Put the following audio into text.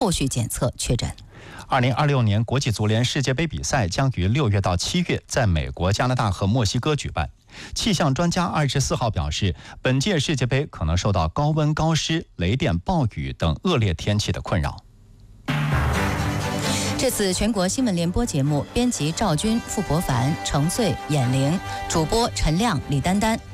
后续检测确诊。 2026年国际足联世界杯比赛将于6月到7月在美国、加拿大和墨西哥举办。气象专家24号表示，本届世界杯可能受到高温、高湿、雷电、暴雨等恶劣天气的困扰。 这次全国新闻联播节目，编辑赵军、傅博凡、程穗、闫玲，主播陈亮、李丹丹。